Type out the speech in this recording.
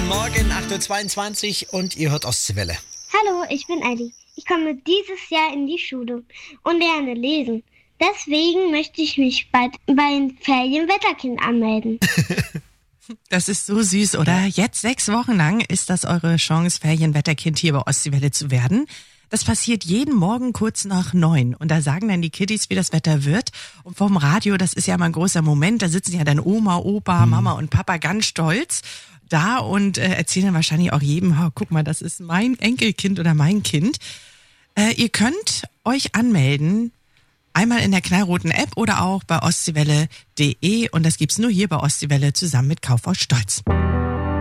Guten Morgen, 8.22 Uhr und ihr hört Ostseewelle. Hallo, ich bin Elli. Ich komme dieses Jahr in die Schule und lerne lesen. Deswegen möchte ich mich bald beim Ferienwetterkind anmelden. Das ist so süß, oder? Jetzt 6 Wochen lang ist das eure Chance, Ferienwetterkind hier bei Ostseewelle zu werden. Das passiert jeden Morgen kurz nach 9. Und da sagen dann die Kiddies, wie das Wetter wird. Und vom Radio, das ist ja immer ein großer Moment. Da sitzen ja dann Oma, Opa, Mama und Papa ganz stolz da und erzählen dann wahrscheinlich auch jedem, oh, guck mal, das ist mein Enkelkind oder mein Kind. Ihr könnt euch anmelden, einmal in der knallroten App oder auch bei ostseewelle.de. Und das gibt's nur hier bei Ostseewelle zusammen mit Kaufhaus Stolz.